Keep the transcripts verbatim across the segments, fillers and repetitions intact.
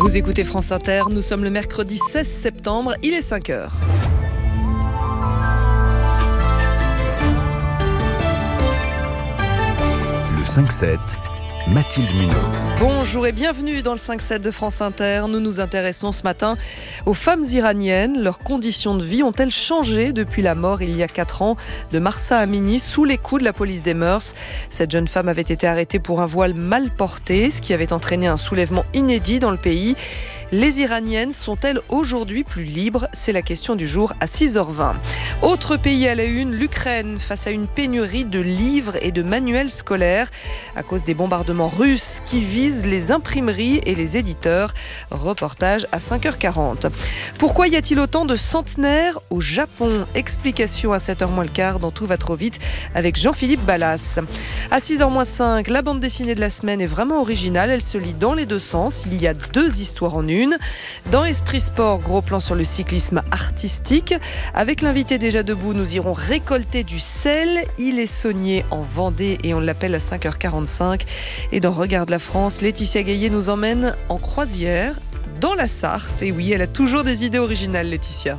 Vous écoutez France Inter, nous sommes le mercredi seize septembre, il est cinq heures. Le cinq sept, Mathilde Munoz. Bonjour et bienvenue dans le cinq sept de France Inter. Nous nous intéressons ce matin aux femmes iraniennes. Leurs conditions de vie ont-elles changé depuis la mort il y a quatre ans de Mahsa Amini sous les coups de la police des mœurs? Cette jeune femme avait été arrêtée pour un voile mal porté, ce qui avait entraîné un soulèvement inédit dans le pays. Les Iraniennes sont-elles aujourd'hui plus libres? C'est la question du jour à six heures vingt. Autre pays à la une, l'Ukraine, face à une pénurie de livres et de manuels scolaires à cause des bombardements russes qui visent les imprimeries et les éditeurs. Reportage à cinq heures quarante. Pourquoi y a-t-il autant de centenaires au Japon? Explication à sept heures moins le quart dans Tout va trop vite avec Jean-Philippe Ballas. À six heures moins cinq, la bande dessinée de la semaine est vraiment originale. Elle se lit dans les deux sens. Il y a deux histoires en une. Dans Esprit Sport, gros plan sur le cyclisme artistique. Avec l'invité déjà debout, nous irons récolter du sel. Il est saunier en Vendée et on l'appelle à cinq heures quarante-cinq. Et dans Regarde la France, Laetitia Gaillet nous emmène en croisière dans la Sarthe. Et oui, elle a toujours des idées originales, Laetitia.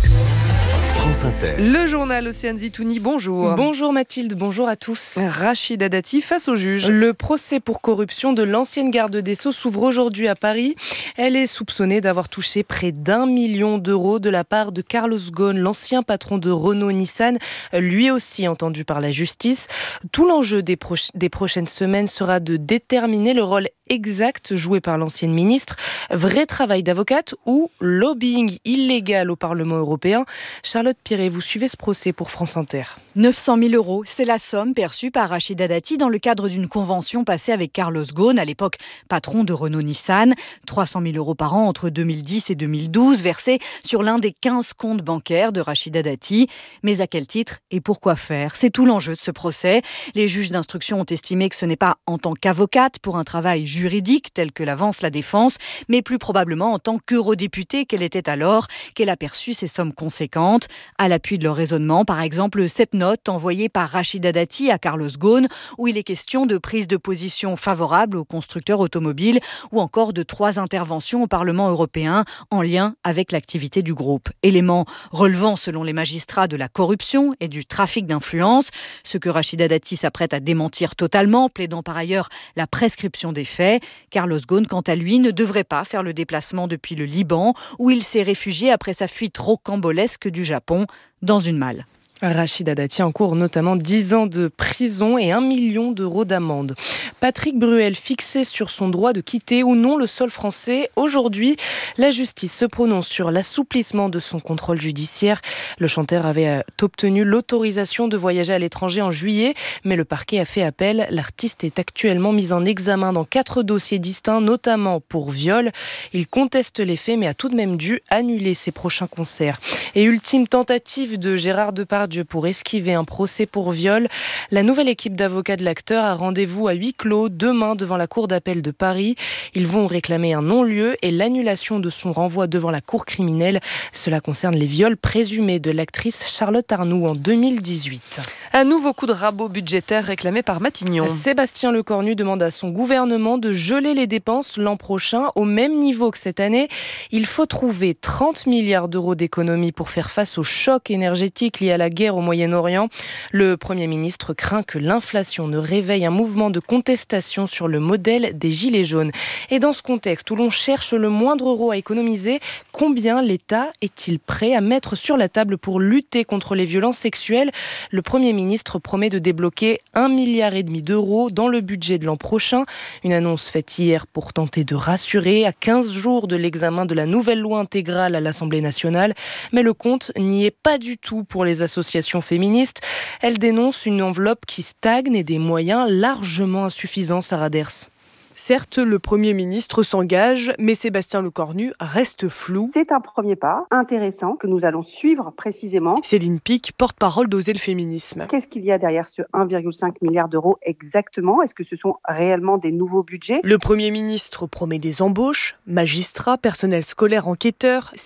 France Inter. Le journal Océane Zitouni, bonjour. Bonjour Mathilde, bonjour à tous. Rachida Dati face au juge. Le procès pour corruption de l'ancienne garde des Sceaux s'ouvre aujourd'hui à Paris. Elle est soupçonnée d'avoir touché près d'un million d'euros de la part de Carlos Ghosn, l'ancien patron de Renault-Nissan, lui aussi entendu par la justice. Tout l'enjeu des, pro- des prochaines semaines sera de déterminer le rôle exact joué par l'ancienne ministre. Vrai travail d'avocate ou lobbying illégal au Parlement européen? Charlotte Piré, vous suivez ce procès pour France Inter. neuf cent mille euros, c'est la somme perçue par Rachida Dati dans le cadre d'une convention passée avec Carlos Ghosn, à l'époque patron de Renault-Nissan. trois cent mille euros par an entre deux mille dix et deux mille douze, versés sur l'un des quinze comptes bancaires de Rachida Dati. Mais à quel titre et pourquoi faire? C'est tout l'enjeu de ce procès. Les juges d'instruction ont estimé que ce n'est pas en tant qu'avocate pour un travail juridique tel que l'avance la défense, mais plus probablement en tant qu'eurodéputée qu'elle était alors, qu'elle a perçu ces sommes conséquentes. À l'appui de leur raisonnement, par exemple, cette note envoyée par Rachida Dati à Carlos Ghosn, où il est question de prise de position favorable aux constructeurs automobiles ou encore de trois interventions au Parlement européen en lien avec l'activité du groupe. Éléments relevant, selon les magistrats, de la corruption et du trafic d'influence, ce que Rachida Dati s'apprête à démentir totalement, plaidant par ailleurs la prescription des faits. Carlos Ghosn, quant à lui, ne devrait pas faire le déplacement depuis le Liban, où il s'est réfugié après sa fuite rocambolesque du Japon dans une malle. Rachida Dati encourt notamment dix ans de prison et un million d'euros d'amende. Patrick Bruel fixé sur son droit de quitter ou non le sol français. Aujourd'hui, la justice se prononce sur l'assouplissement de son contrôle judiciaire. Le chanteur avait obtenu l'autorisation de voyager à l'étranger en juillet, mais le parquet a fait appel. L'artiste est actuellement mis en examen dans quatre dossiers distincts, notamment pour viol. Il conteste les faits, mais a tout de même dû annuler ses prochains concerts. Et ultime tentative de Gérard Depardieu pour esquiver un procès pour viol. La nouvelle équipe d'avocats de l'acteur a rendez-vous à huis clos demain devant la cour d'appel de Paris. Ils vont réclamer un non-lieu et l'annulation de son renvoi devant la cour criminelle. Cela concerne les viols présumés de l'actrice Charlotte Arnoux en deux mille dix-huit. Un nouveau coup de rabot budgétaire réclamé par Matignon. Sébastien Lecornu demande à son gouvernement de geler les dépenses l'an prochain au même niveau que cette année. Il faut trouver trente milliards d'euros d'économies pour faire face au choc énergétique lié à la guerre au Moyen-Orient. Le Premier ministre craint que l'inflation ne réveille un mouvement de contestation sur le modèle des Gilets jaunes. Et dans ce contexte où l'on cherche le moindre euro à économiser, combien l'État est-il prêt à mettre sur la table pour lutter contre les violences sexuelles? Le Premier ministre promet de débloquer un milliard et demi d'euros dans le budget de l'an prochain. Une annonce faite hier pour tenter de rassurer à quinze jours de l'examen de la nouvelle loi intégrale à l'Assemblée nationale. Mais le compte n'y est pas du tout pour les associations féministes. Elles dénoncent une enveloppe qui stagne et des moyens largement insuffisants, Sarah Ders. Certes, le Premier ministre s'engage, mais Sébastien Lecornu reste flou. C'est un premier pas intéressant que nous allons suivre précisément. Céline Picq, porte-parole d'Oser le féminisme. Qu'est-ce qu'il y a derrière ce un virgule cinq milliard d'euros exactement? Est-ce que ce sont réellement des nouveaux budgets? Le Premier ministre promet des embauches, magistrats, personnel scolaire, enquêteurs, si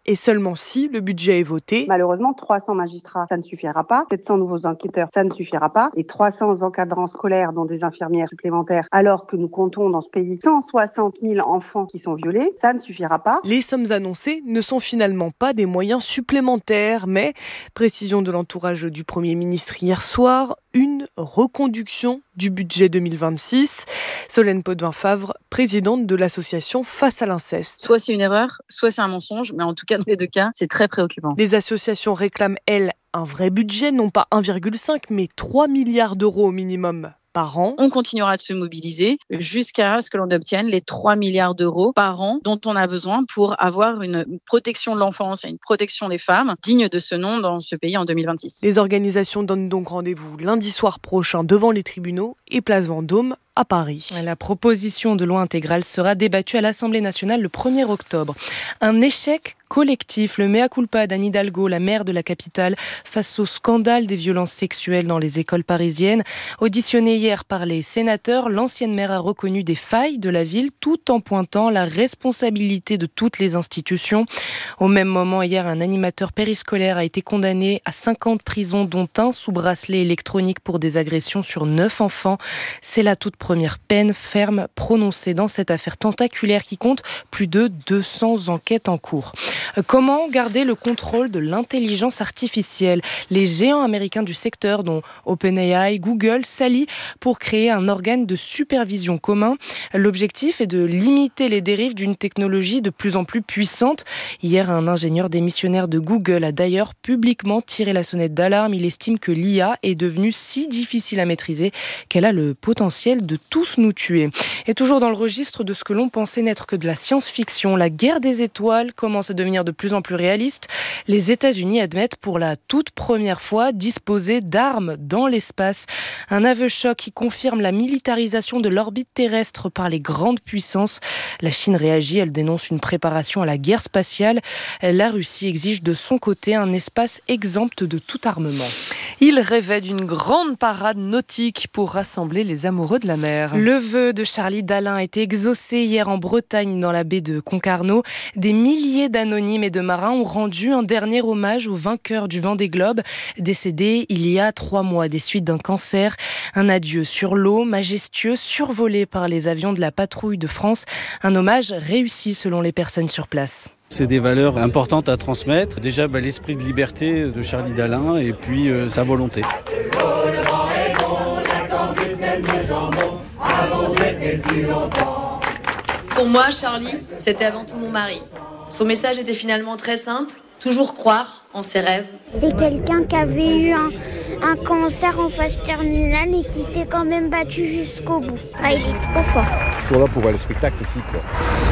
et seulement si le budget est voté. Malheureusement, trois cents magistrats, ça ne suffira pas. sept cents nouveaux enquêteurs, ça ne suffira pas. Et trois cents encadrants scolaires, dont des infirmières supplémentaires, alors que nous comptons dans ce pays cent soixante mille enfants qui sont violés, ça ne suffira pas. Les sommes annoncées ne sont finalement pas des moyens supplémentaires, mais, précision de l'entourage du Premier ministre hier soir, une reconduction du budget deux mille vingt-six. Solène Potvin-Favre, présidente de l'association Face à l'inceste. Soit c'est une erreur, soit c'est un mensonge, mais en tout cas, dans les deux cas, c'est très préoccupant. Les associations réclament, elles, un vrai budget, non pas un virgule cinq, mais trois milliards d'euros au minimum par an. On continuera de se mobiliser jusqu'à ce que l'on obtienne les trois milliards d'euros par an dont on a besoin pour avoir une protection de l'enfance et une protection des femmes digne de ce nom dans ce pays en deux mille vingt-six. Les organisations donnent donc rendez-vous lundi soir prochain devant les tribunaux et place Vendôme à Paris. La proposition de loi intégrale sera débattue à l'Assemblée nationale le premier octobre. Un échec collectif, le mea culpa d'Anne Hidalgo, la maire de la capitale, face au scandale des violences sexuelles dans les écoles parisiennes. Auditionnée hier par les sénateurs, l'ancienne maire a reconnu des failles de la ville tout en pointant la responsabilité de toutes les institutions. Au même moment, hier, un animateur périscolaire a été condamné à cinq ans de prison, dont un sous bracelet électronique pour des agressions sur neuf enfants. C'est la toute première peine ferme prononcée dans cette affaire tentaculaire qui compte plus de deux cents enquêtes en cours. Comment garder le contrôle de l'intelligence artificielle ? Les géants américains du secteur, dont OpenAI, Google, s'allient pour créer un organe de supervision commun. L'objectif est de limiter les dérives d'une technologie de plus en plus puissante. Hier, un ingénieur démissionnaire de Google a d'ailleurs publiquement tiré la sonnette d'alarme. Il estime que l'I A est devenue si difficile à maîtriser qu'elle a le potentiel de tous nous tuer. Et toujours dans le registre de ce que l'on pensait n'être que de la science-fiction, la guerre des étoiles commence à devenir de plus en plus réaliste. Les États-Unis admettent pour la toute première fois disposer d'armes dans l'espace. Un aveu choc qui confirme la militarisation de l'orbite terrestre par les grandes puissances. La Chine réagit, elle dénonce une préparation à la guerre spatiale. La Russie exige de son côté un espace exempt de tout armement. Il rêvait d'une grande parade nautique pour rassembler les amoureux de la mer. Le vœu de Charlie Dalin a été exaucé hier en Bretagne, dans la baie de Concarneau. Des milliers d'anonymes et de marins ont rendu un dernier hommage au vainqueur du Vendée Globe, décédé il y a trois mois des suites d'un cancer. Un adieu sur l'eau, majestueux, survolé par les avions de la patrouille de France. Un hommage réussi selon les personnes sur place. C'est des valeurs importantes à transmettre. Déjà, bah, l'esprit de liberté de Charlie Dalin et puis euh, sa volonté. Pour moi, Charlie, c'était avant tout mon mari. Son message était finalement très simple, toujours croire en ses rêves. C'est quelqu'un qui avait eu un, un cancer en phase terminale et qui s'est quand même battu jusqu'au bout. Ah, il est trop fort. Ils sont là pour voir le spectacle aussi, quoi.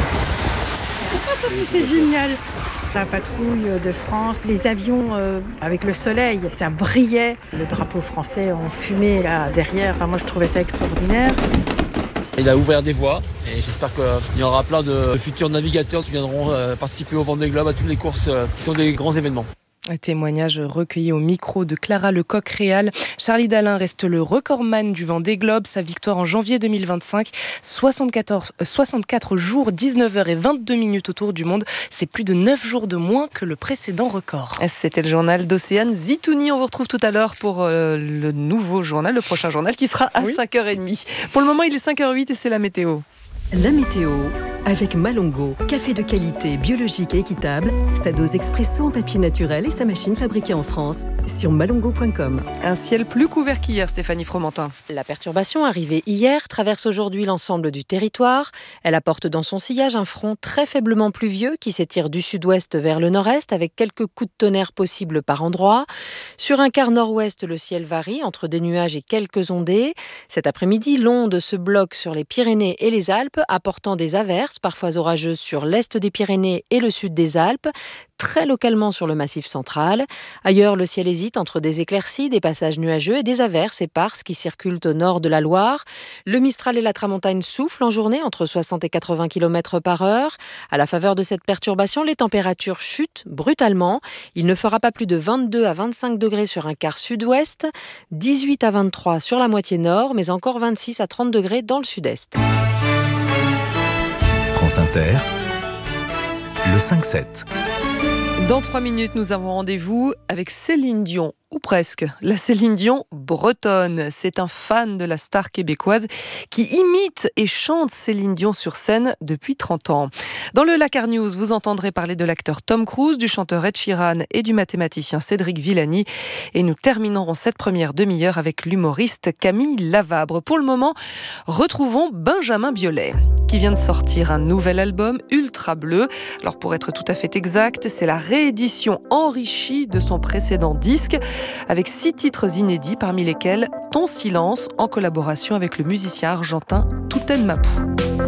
Ah, ça c'était génial. La patrouille de France, les avions euh, avec le soleil, ça brillait. Le drapeau français en fumée là derrière, enfin, moi je trouvais ça extraordinaire. Il a ouvert des voies et j'espère qu'il y aura plein de futurs navigateurs qui viendront euh, participer au Vendée Globe, à toutes les courses euh, qui sont des grands événements. Un témoignage recueilli au micro de Clara Lecoq-Réal. Charlie Dalin reste le recordman du Vendée Globe. Sa victoire en janvier deux mille vingt-cinq, soixante-quatorze, soixante-quatre jours, dix-neuf heures et vingt-deux minutes autour du monde. C'est plus de neuf jours de moins que le précédent record. C'était le journal d'Océane Zitouni. On vous retrouve tout à l'heure pour euh, le nouveau journal, le prochain journal qui sera à oui. cinq heures trente. Pour le moment, il est cinq heures huit et c'est la météo. La météo avec Malongo, café de qualité biologique et équitable, sa dose expresso en papier naturel et sa machine fabriquée en France sur malongo point com. Un ciel plus couvert qu'hier, Stéphanie Fromentin. La perturbation arrivée hier traverse aujourd'hui l'ensemble du territoire. Elle apporte dans son sillage un front très faiblement pluvieux qui s'étire du sud-ouest vers le nord-est avec quelques coups de tonnerre possibles par endroits. Sur un quart nord-ouest, le ciel varie entre des nuages et quelques ondées. Cet après-midi, l'onde se bloque sur les Pyrénées et les Alpes, apportant des averses parfois orageuses sur l'est des Pyrénées et le sud des Alpes, très localement sur le Massif central. Ailleurs, le ciel hésite entre des éclaircies, des passages nuageux et des averses éparses qui circulent au nord de la Loire. Le Mistral et la Tramontane soufflent en journée entre soixante et quatre-vingts kilomètres par heure. À la faveur de cette perturbation, les températures chutent brutalement. Il ne fera pas plus de vingt-deux à vingt-cinq degrés sur un quart sud-ouest, dix-huit à vingt-trois sur la moitié nord, mais encore vingt-six à trente degrés dans le sud-est. France Inter, le cinq sept. Dans trois minutes, nous avons rendez-vous avec Céline Dion. Ou presque. La Céline Dion bretonne. C'est un fan de la star québécoise qui imite et chante Céline Dion sur scène depuis trente ans. Dans le Lakar News, vous entendrez parler de l'acteur Tom Cruise, du chanteur Ed Sheeran et du mathématicien Cédric Villani. Et nous terminerons cette première demi-heure avec l'humoriste Camille Lavabre. Pour le moment, retrouvons Benjamin Biolay, qui vient de sortir un nouvel album, Ultra Bleu. Alors pour être tout à fait exact, c'est la réédition enrichie de son précédent disque, avec six titres inédits, parmi lesquels Ton silence, en collaboration avec le musicien argentin Touten Mapou.